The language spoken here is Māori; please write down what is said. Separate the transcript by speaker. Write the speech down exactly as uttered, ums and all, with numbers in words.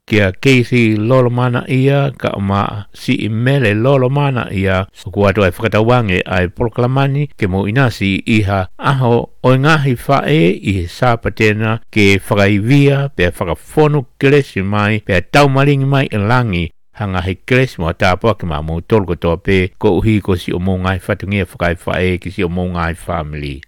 Speaker 1: kia keisi lolomana ia ka ma si mele lolomana ia kua to e whakatawange ai proklamani ke mo inasi iha aho o ngahi whae i sāpatena ke whakaivia pe whakawhonu keresi mai pe taumaringi mai i langi hanga he keresi mo tāpua ke ma mo tolko tō pe ko uhi ko si o mo ngai whatungia whakai whae ki si o mo ngai family.